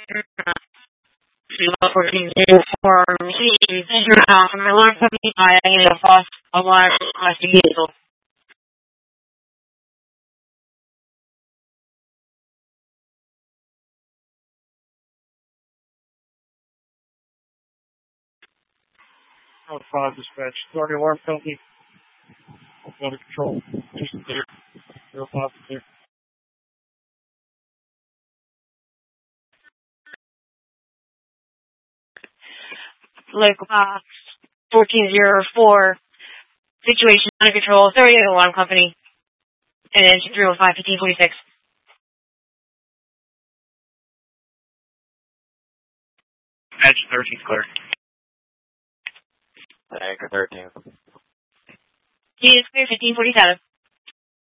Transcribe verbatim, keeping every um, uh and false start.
fourteen zero four, received your house from the alarm company by a false alarm requesting vehicle. Oh, five dispatch. Authority alarm company. Under control. Just there. Zero five there. Local box fourteen zero four. Situation under control. Authority alarm company. And engine three oh five fifteen forty-six. Edge thirteen clear. Anchor thirteen. G is clear fifteen forty-seven.